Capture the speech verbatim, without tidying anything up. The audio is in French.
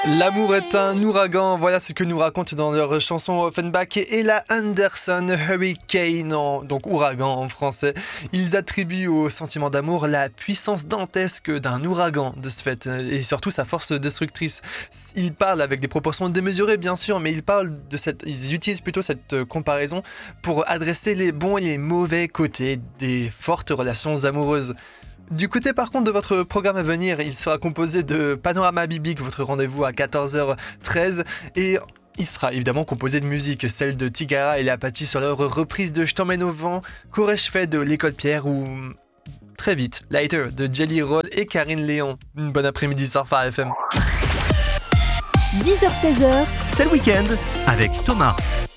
L'amour est un ouragan, voilà ce que nous racontent dans leur chanson Offenbach et Ella Anderson, Hurricane, en, donc ouragan en français. Ils attribuent au sentiment d'amour la puissance dantesque d'un ouragan de ce fait et surtout sa force destructrice. Ils parlent avec des proportions démesurées bien sûr, mais ils parlent de cette, ils utilisent plutôt cette comparaison pour adresser les bons et les mauvais côtés des fortes relations amoureuses. Du côté par contre de votre programme à venir, il sera composé de Panorama Biblique, votre rendez-vous à quatorze heures treize, et il sera évidemment composé de musique, celle de Tigara et les Apaches sur leur reprise de Je t'emmène au vent, qu'aurais-je fait de l'École Pierre ou très vite, Later de Jelly Roll et Karine Léon. Une bonne après-midi sur Phare F M. dix heures seize heures, c'est le week-end avec Thomas.